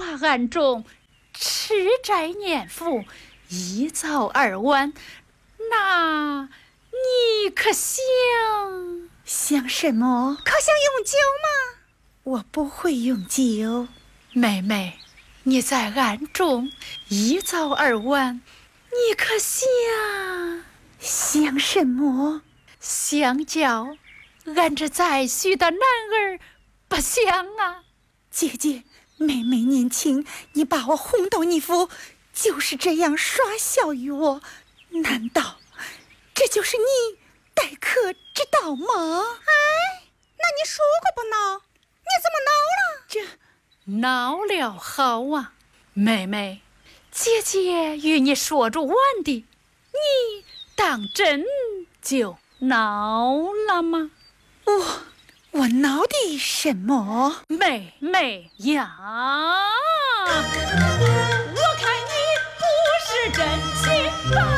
暗中吃斋念佛，一早二晚，那你可想什么？ 可想永久吗？ 我不会永久。 妹妹，你在暗中一早二晚，你可想什么？ 想叫俺这再许的男儿不想啊？ 姐姐，妹妹年轻，你把我哄到你夫，就是这样耍笑于我，难道这就是你待客之道吗？ 哎，那你说过不闹？你怎么闹了？ 闹了好啊，妹妹，姐姐与你说着玩的，你当真就闹了吗？ 我闹的什么？ 妹妹呀，我看你不是真心。